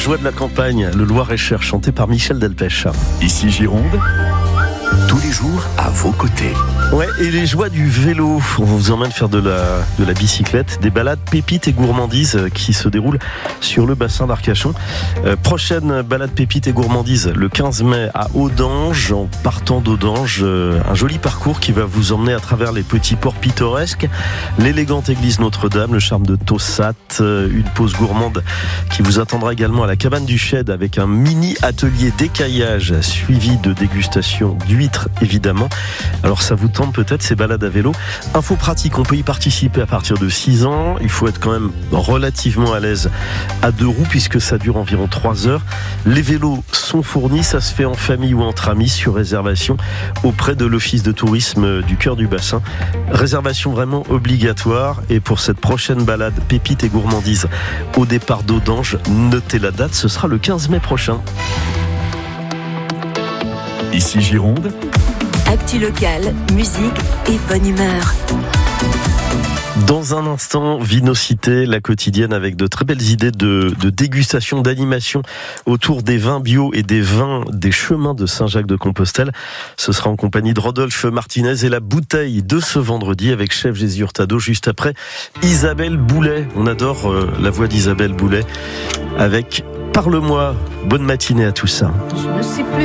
Joie de la campagne, le Loir-et-Cher, chanté par Michel Delpech. Ici Gironde, tous les jours à vos côtés. Ouais, et les joies du vélo. On vous emmène faire de la bicyclette, des balades pépites et gourmandises qui se déroulent sur le bassin d'Arcachon. Prochaine balade pépites et gourmandises le 15 mai à Audange, en partant d'Audange. Un joli parcours qui va vous emmener à travers les petits ports pittoresques, l'élégante église Notre-Dame, le charme de Tossat, une pause gourmande qui vous attendra également à la cabane du Shed avec un mini atelier d'écaillage suivi de dégustation d'huîtres évidemment. Alors ça vous tente peut-être ces balades à vélo. Info pratique, on peut y participer à partir de 6 ans. Il faut être quand même relativement à l'aise à 2 roues puisque ça dure environ 3 heures. Les vélos sont fournis, ça se fait en famille ou entre amis sur réservation auprès de l'office de tourisme du cœur du bassin. Réservation vraiment obligatoire et pour cette prochaine balade pépites et gourmandises au départ d'Audange, notez la date, ce sera le 15 mai prochain. Ici Gironde, actu locale, musique et bonne humeur. Dans un instant, Vinocité, la quotidienne avec de très belles idées de dégustation, d'animation autour des vins bio et des vins des chemins de Saint-Jacques-de-Compostelle. Ce sera en compagnie de Rodolphe Martinez et la bouteille de ce vendredi avec Chef Jésus Hurtado juste après Isabelle Boulet. On adore la voix d'Isabelle Boulet avec Parle-moi. Bonne matinée à tous. Je ne sais plus.